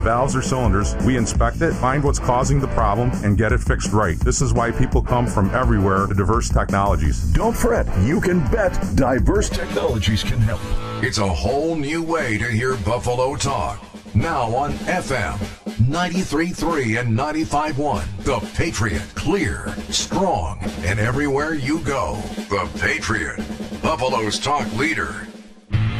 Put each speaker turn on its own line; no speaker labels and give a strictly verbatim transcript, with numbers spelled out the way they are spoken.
valves or cylinders, we inspect it, find what's causing the problem, and get it fixed right. This is why people come from everywhere to Diverse Technologies.
Don't fret. You can bet Diverse Technologies can help.
It's a whole new way to hear Buffalo talk. Now on F M ninety-three point three and ninety-five point one. The Patriot. Clear, strong, and everywhere you go. The Patriot. Buffalo's talk leader.